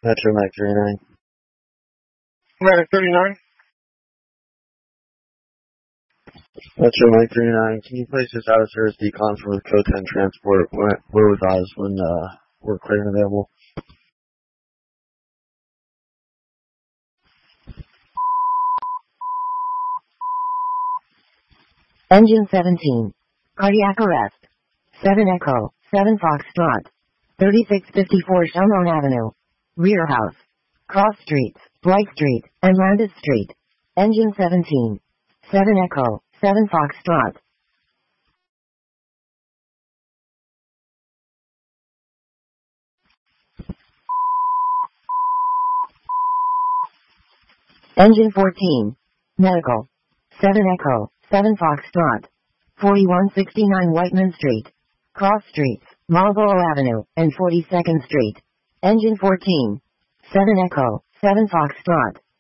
Metro Mike 39. Medic 39. Metro Mike 39. Can you place this out of service decon for the code 10 transport? We're with Oz when we're clear and available. Engine 17. Cardiac arrest. 7 Echo, 7 Foxtrot. 3654 Shelmon Avenue. Rear house. Cross Streets, Bright Street, and Landis Street. Engine 17. 7 Echo, 7 Foxtrot. Engine 14. Medical. 7 Echo, 7 Foxtrot. 4169 Whiteman Street. Cross Streets, Marlboro Avenue, and 42nd Street. Engine 14. 7 Echo, 7 Foxtrot.